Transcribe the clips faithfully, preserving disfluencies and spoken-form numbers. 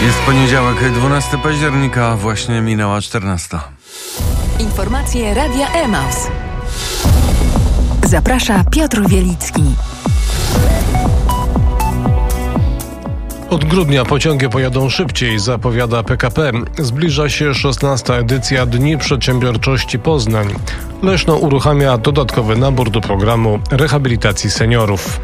Jest poniedziałek, dwunastego października, właśnie minęła czternasta. Informacje Radia Emaus. Zaprasza Piotr Wielicki. Od grudnia pociągi pojadą szybciej, zapowiada P K P. Zbliża się szesnasta edycja Dni Przedsiębiorczości Poznań. Leszno uruchamia dodatkowy nabór do programu rehabilitacji seniorów.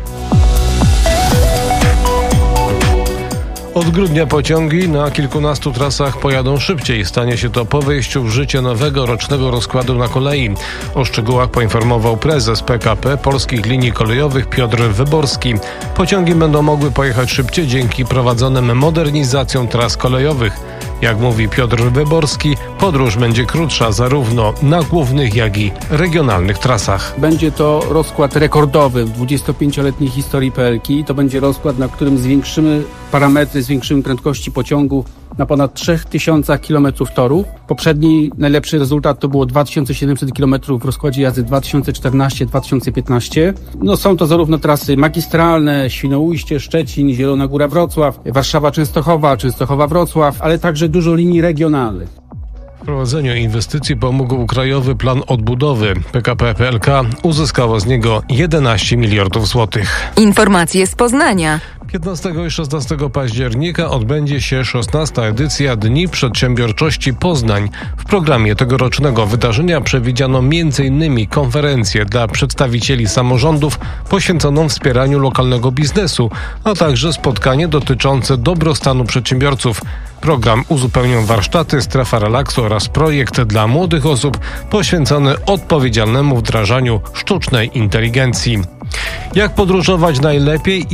Od grudnia pociągi na kilkunastu trasach pojadą szybciej. Stanie się to po wejściu w życie nowego rocznego rozkładu na kolei. O szczegółach poinformował prezes P K P Polskich Linii Kolejowych Piotr Wyborski. Pociągi będą mogły pojechać szybciej dzięki prowadzonym modernizacjom tras kolejowych. Jak mówi Piotr Wyborski, podróż będzie krótsza zarówno na głównych, jak i regionalnych trasach. Będzie to rozkład rekordowy w dwudziestopięcioletniej historii P L K. To będzie rozkład, na którym zwiększymy parametry, zwiększymy prędkości pociągów na ponad trzy tysiące kilometrów toru. Poprzedni najlepszy rezultat to było dwa tysiące siedemset kilometrów w rozkładzie jazdy dwa tysiące czternasty dwa tysiące piętnaście. No są to zarówno trasy magistralne, Świnoujście, Szczecin, Zielona Góra, Wrocław, Warszawa, Częstochowa, Częstochowa, Wrocław, ale także dużo linii regionalnych. W prowadzeniu inwestycji pomógł Krajowy Plan Odbudowy. P K P P L K uzyskało z niego jedenaście miliardów złotych. Informacje z Poznania. piętnastego i szesnastego października odbędzie się szesnasta edycja Dni Przedsiębiorczości Poznań. W programie tegorocznego wydarzenia przewidziano między innymi konferencję dla przedstawicieli samorządów poświęconą wspieraniu lokalnego biznesu, a także spotkanie dotyczące dobrostanu przedsiębiorców. Program uzupełnią warsztaty, strefa relaksu oraz projekt dla młodych osób poświęcony odpowiedzialnemu wdrażaniu sztucznej inteligencji. Jak podróżować najlepiej